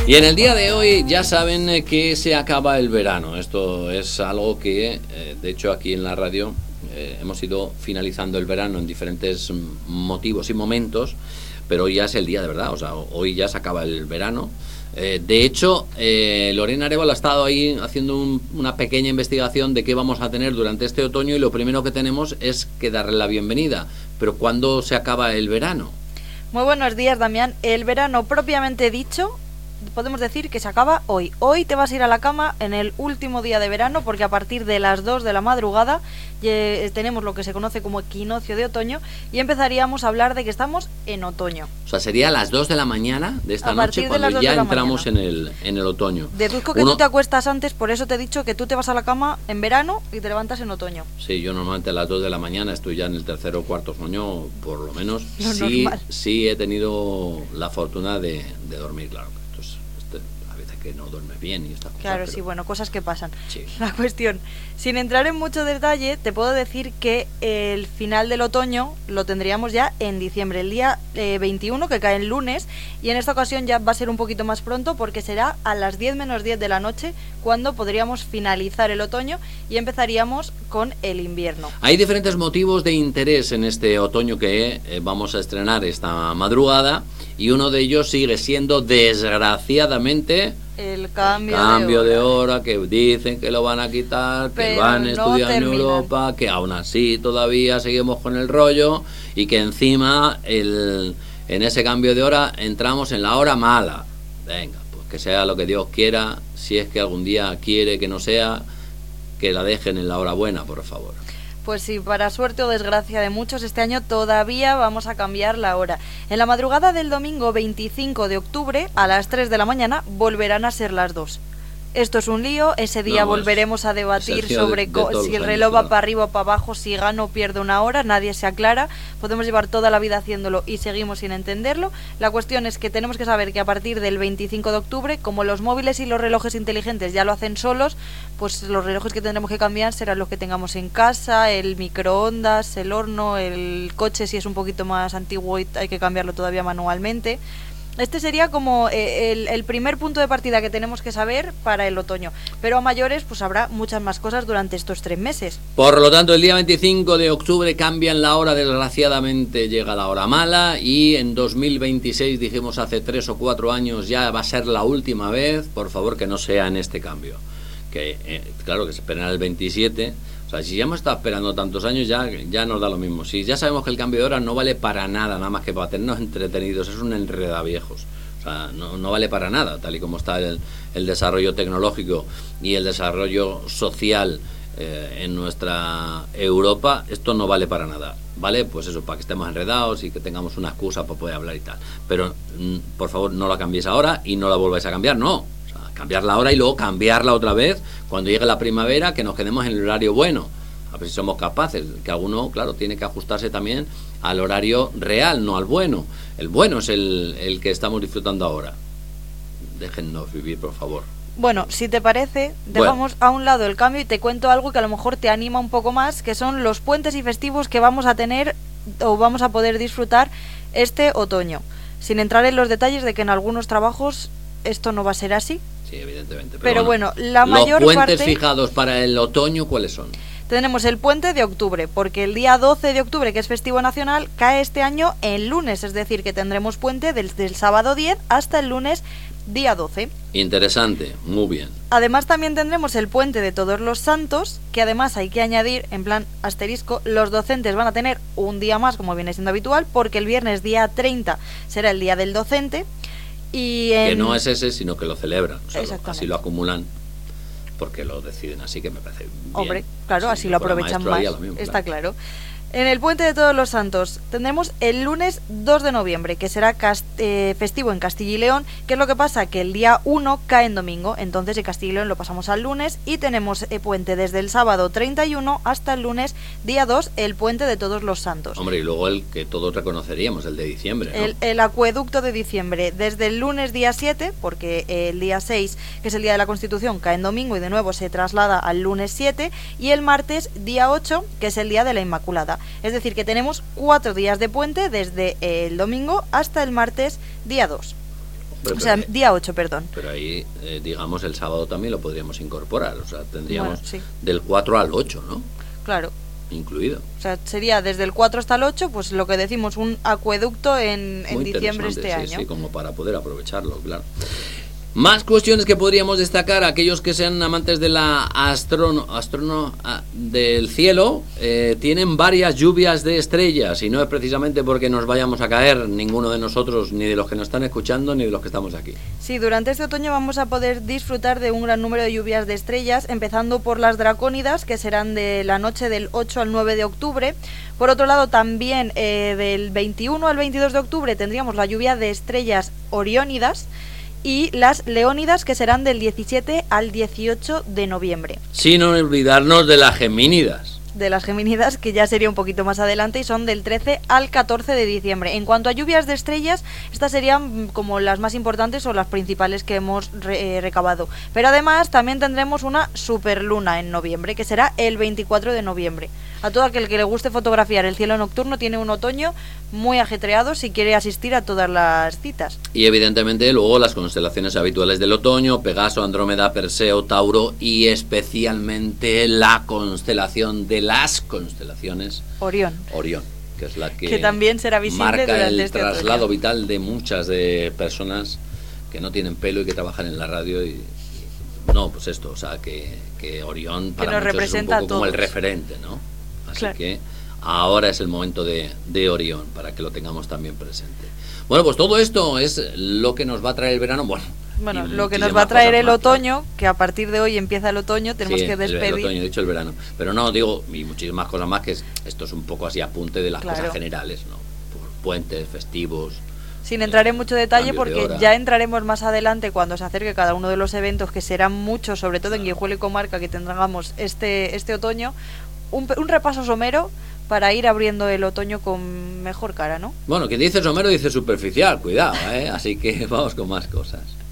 Y en el día de hoy ya saben que se acaba el verano. Esto es algo que, de hecho, aquí en la radio hemos ido finalizando el verano en diferentes motivos y momentos, pero hoy ya es el día de verdad. O sea, hoy ya se acaba el verano. De hecho, Lorena Arévalo ha estado ahí haciendo una pequeña investigación de qué vamos a tener durante este otoño, y lo primero que tenemos es que darle la bienvenida. Pero ¿cuándo se acaba el verano? Muy buenos días, Damián. El verano propiamente dicho, podemos decir que se acaba hoy. Hoy te vas a ir a la cama en el último día de verano, porque a partir de las 2 de la madrugada tenemos lo que se conoce como equinoccio de otoño y empezaríamos a hablar de que estamos en otoño. O sea, sería a las 2 de la mañana de esta noche cuando ya entramos en el otoño. Deduzco que tú te acuestas antes, por eso te he dicho que tú te vas a la cama en verano y te levantas en otoño. Sí, yo normalmente a las 2 de la mañana estoy ya en el tercer o cuarto sueño, por lo menos. Sí he tenido la fortuna de dormir, claro. Que no duermes bien y estas cosas. Claro, sí, bueno, cosas que pasan. Sí. La cuestión, sin entrar en mucho detalle, te puedo decir que el final del otoño lo tendríamos ya en diciembre, el día 21, que cae en lunes, y en esta ocasión ya va a ser un poquito más pronto, porque será a las 10 menos 10 de la noche cuando podríamos finalizar el otoño y empezaríamos con el invierno. Hay diferentes motivos de interés en este otoño que vamos a estrenar esta madrugada, y uno de ellos sigue siendo, desgraciadamente, el cambio de hora, que dicen que lo van a quitar, que van a estudiar en Europa, que aún así todavía seguimos con el rollo, y que encima en ese cambio de hora entramos en la hora mala. Venga, pues que sea lo que Dios quiera, si es que algún día quiere que no sea, que la dejen en la hora buena, por favor. Pues sí, para suerte o desgracia de muchos, este año todavía vamos a cambiar la hora. En la madrugada del domingo 25 de octubre, a las 3 de la mañana, volverán a ser las 2. Esto es un lío, ese día volveremos a debatir sobre si el reloj va para arriba o para abajo, si gana o pierde una hora, nadie se aclara, podemos llevar toda la vida haciéndolo y seguimos sin entenderlo. La cuestión es que tenemos que saber que a partir del 25 de octubre, como los móviles y los relojes inteligentes ya lo hacen solos, pues los relojes que tendremos que cambiar serán los que tengamos en casa, el microondas, el horno, el coche si es un poquito más antiguo y hay que cambiarlo todavía manualmente. Este sería como el primer punto de partida que tenemos que saber para el otoño. Pero a mayores, pues habrá muchas más cosas durante estos 3 meses. Por lo tanto, el día 25 de octubre cambian la hora, desgraciadamente llega la hora mala, y en 2026, dijimos hace 3 o 4 años, ya va a ser la última vez. Por favor, que no sea en este cambio. Que claro, que se esperen al 27. O sea, si ya hemos estado esperando tantos años, ya nos da lo mismo. Si ya sabemos que el cambio de hora no vale para nada, nada más que para tenernos entretenidos, es un enredaviejos. O sea, no vale para nada, tal y como está el desarrollo tecnológico y el desarrollo social en nuestra Europa, esto no vale para nada. ¿Vale? Pues eso, para que estemos enredados y que tengamos una excusa para poder hablar y tal. Pero, por favor, no la cambiéis ahora y no la volváis a cambiar, no. Cambiar la hora y luego cambiarla otra vez cuando llegue la primavera, que nos quedemos en el horario bueno. A ver si somos capaces, que alguno, claro, tiene que ajustarse también al horario real, no al bueno. El bueno es el que estamos disfrutando ahora. Déjennos vivir, por favor. Bueno, si te parece, dejamos a un lado el cambio y te cuento algo que a lo mejor te anima un poco más, que son los puentes y festivos que vamos a tener o vamos a poder disfrutar este otoño. Sin entrar en los detalles de que en algunos trabajos esto no va a ser así. Sí, evidentemente. Pero bueno, la mayor parte... ¿Los puentes parte fijados para el otoño cuáles son? Tenemos el puente de octubre, porque el día 12 de octubre, que es festivo nacional, cae este año en lunes, es decir, que tendremos puente desde el sábado 10 hasta el lunes día 12. Interesante, muy bien. Además también tendremos el puente de Todos los Santos, que además hay que añadir, en plan asterisco, los docentes van a tener un día más, como viene siendo habitual, porque el viernes día 30 será el día del docente. Que no es ese, sino que lo celebran, o sea, así lo acumulan, porque lo deciden así, que me parece bien. Hombre, claro, así lo aprovechan más, está claro. En el Puente de Todos los Santos tendremos el lunes 2 de noviembre, que será festivo en Castilla y León. ¿Qué es lo que pasa? Que el día 1 cae en domingo, entonces en Castilla y León lo pasamos al lunes, y tenemos puente desde el sábado 31 hasta el lunes día 2, el Puente de Todos los Santos. Hombre, y luego el que todos reconoceríamos, el de diciembre, ¿no? El acueducto de diciembre, desde el lunes día 7, porque el día 6, que es el día de la Constitución, cae en domingo y de nuevo se traslada al lunes 7, y el martes día 8, que es el día de la Inmaculada. Es decir, que tenemos 4 días de puente desde el domingo hasta el martes día 2. O sea, día 8, perdón. Pero ahí, digamos, el sábado también lo podríamos incorporar. O sea, tendríamos Bueno, sí. del 4 al 8, ¿no? Claro. Incluido. O sea, sería desde el 4 hasta el 8, pues lo que decimos, un acueducto en diciembre este año. Sí, como para poder aprovecharlo, claro. Más cuestiones que podríamos destacar, aquellos que sean amantes de la del cielo, tienen varias lluvias de estrellas, y no es precisamente porque nos vayamos a caer ninguno de nosotros, ni de los que nos están escuchando, ni de los que estamos aquí. Sí, durante este otoño vamos a poder disfrutar de un gran número de lluvias de estrellas, empezando por las dracónidas, que serán de la noche del 8 al 9 de octubre. Por otro lado, también del 21 al 22 de octubre tendríamos la lluvia de estrellas oriónidas, y las leónidas, que serán del 17 al 18 de noviembre. Sin olvidarnos de las gemínidas. De las gemínidas, que ya sería un poquito más adelante, y son del 13 al 14 de diciembre. En cuanto a lluvias de estrellas, estas serían como las más importantes o las principales que hemos recabado. Pero además también tendremos una superluna en noviembre, que será el 24 de noviembre. A todo aquel que le guste fotografiar el cielo nocturno, tiene un otoño muy ajetreado si quiere asistir a todas las citas. Y evidentemente luego las constelaciones habituales del otoño: Pegaso, Andrómeda, Perseo, Tauro, y especialmente la constelación de las constelaciones, Orión, que es la que también será visible marca durante el este traslado otoño vital de muchas de personas que no tienen pelo y que trabajan en la radio. Y no, pues esto, o sea, que Orión para nos muchos representa es un poco como el todos. referente, ¿no? Así Claro. que ahora es el momento de Orión, para que lo tengamos también presente. Bueno, pues todo esto es lo que nos va a traer el verano. Bueno, y lo que nos muchísimas va a traer cosas el más, otoño, que a partir de hoy empieza el otoño, tenemos sí, que despedir. el otoño, he dicho el verano. Pero no, digo, y muchísimas cosas más, que esto es un poco así apunte de las Claro. cosas generales, ¿no? Por puentes, festivos. Sin entrar en mucho detalle, Cambios de porque hora. ya entraremos más adelante cuando se acerque cada uno de los eventos, que serán muchos, sobre todo en Guijuelo y comarca, que tengamos este otoño, un repaso somero para ir abriendo el otoño con mejor cara, ¿no? Bueno, quien dice somero dice superficial, cuidado, ¿eh? Así que vamos con más cosas.